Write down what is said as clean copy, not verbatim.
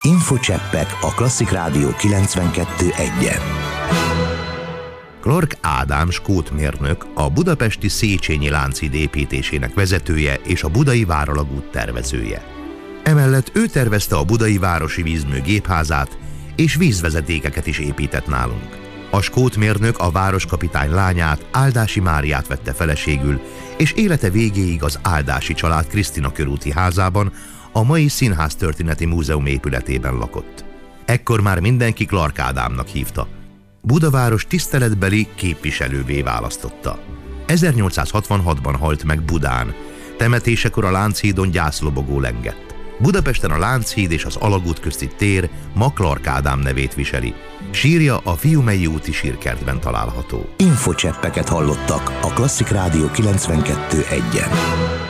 Infocseppek a Klasszik Rádió 92.1-en. Clark Ádám skótmérnök, a budapesti Széchenyi Lánchíd építésének vezetője és a budai váralagút tervezője. Emellett ő tervezte a budai városi vízmű gépházát, és vízvezetékeket is épített nálunk. A skótmérnök a városkapitány lányát, Áldási Máriát vette feleségül, és élete végéig az Áldási család Krisztina körúti házában, a mai Színháztörténeti Múzeum épületében lakott. Ekkor már mindenki Clark Ádámnak hívta. Budaváros tiszteletbeli képviselővé választotta. 1866-ban halt meg Budán. Temetésekor a Lánchídon gyászlobogó lengett. Budapesten a Lánchíd és az Alagút közti tér ma Clark Ádám nevét viseli. Sírja a Fiumei úti sírkertben található. Infocseppeket hallottak a Klasszik Rádió 92.1-en.